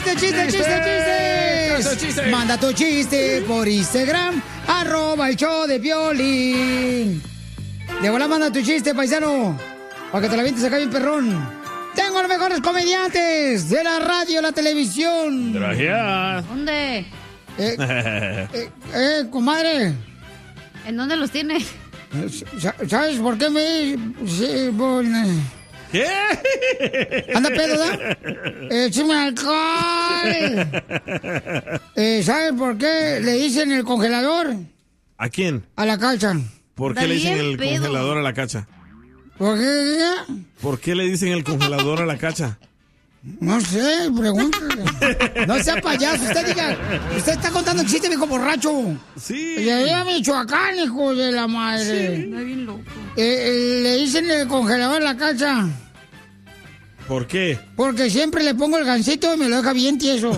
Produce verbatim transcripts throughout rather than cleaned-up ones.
chiste, chiste, chiste, chiste. chiste. Manda tu chiste por Instagram, arroba el show de Piolín. De volada manda tu chiste, paisano, para que te la vientes acá bien perrón. Tengo los mejores comediantes de la radio, la televisión. Gracias. ¿Dónde? Eh, eh, eh, comadre. ¿En dónde los tiene? ¿Sabes por qué me...? Sí, bueno. ¿Qué? ¿Anda pedo, da? ¡Échame alcohol! Eh, ¿Sabes por qué le dicen el congelador? ¿A quién? A la cacha. ¿Por qué Está le dicen bien el pedo. congelador a la cacha? ¿Por qué? ¿Por qué le dicen el congelador a la cacha? No sé, pregúntale. No sea payaso, usted diga. Usted está contando el chiste, viejo borracho. Sí. Llegué a Michoacán, hijo de la madre. Está bien loco. Eh, eh, le dicen el congelador a la cacha. ¿Por qué? Porque siempre le pongo el gansito y me lo deja bien tieso.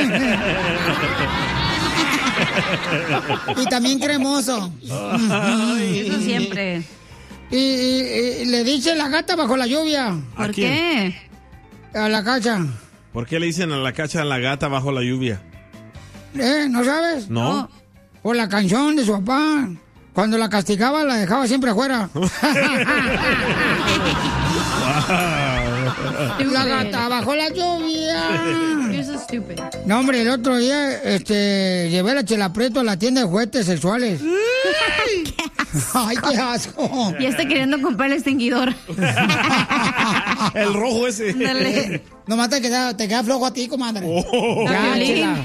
Y también cremoso. Eso siempre. Y, y- y le dice la gata bajo la lluvia. ¿A ¿Por quién? qué? A la cacha. ¿Por qué le dicen a la cacha la gata bajo la lluvia? ¿Eh? ¿No sabes? ¿No? Por la canción de su papá. Cuando la castigaba, la dejaba siempre afuera. La gata bajo la lluvia. You're so stupid. No, hombre, el otro día este, llevé la Chela Prieto a la tienda de juguetes sexuales. Ay, qué asco. Ya está queriendo comprar el extinguidor. El rojo ese. Dale. Nomás te queda, te queda flojo a ti, comadre. Oh. Ya, A Piolín. Chela.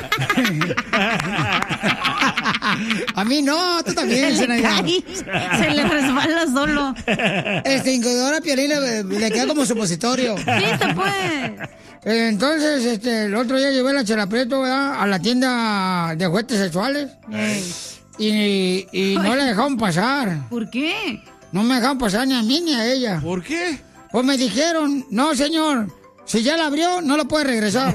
A mí no, tú también, Zenaida. Ay, se le resbala solo. Extinguidor a Piolín le, le queda como supositorio. Sí, se puede. Eh, Entonces, este, el otro día llevé la Chela Prieto, ¿verdad?, a la tienda de juguetes sexuales. Y, y no la dejaron pasar. ¿Por qué? No me dejaron pasar ni a mí ni a ella. ¿Por qué? Pues me dijeron, no, señor, si ya la abrió, no la puede regresar.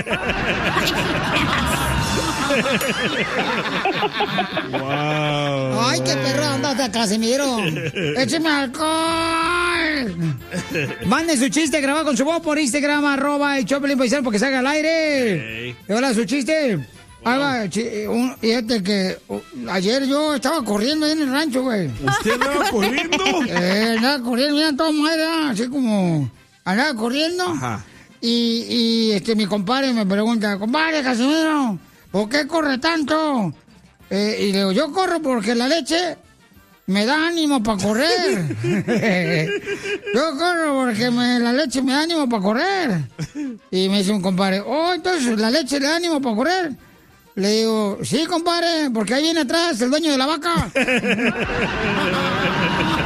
Wow. Ay, qué perro anda hasta Casimiro. Écheme alcohol. Mande su chiste grabado con su voz por Instagram, arroba el Choplin Paisano, porque salga al aire. Hey. Y hola, su chiste. Ahí va, chi- un- fíjate que uh, ayer yo estaba corriendo ahí en el rancho, güey. ¿Usted andaba corriendo? Eh, andaba corriendo, mira, toda madre, ah, así como andaba corriendo. Ajá. Y, y este, mi compadre me pregunta, compadre Casimiro, ¿por qué corre tanto? Eh, y le digo, yo corro porque la leche me da ánimo para correr. Yo corro porque me- la leche me da ánimo para correr. Y me dice un compadre, oh, entonces la leche le da ánimo para correr. Le digo, sí, compadre, porque ahí viene atrás el dueño de la vaca.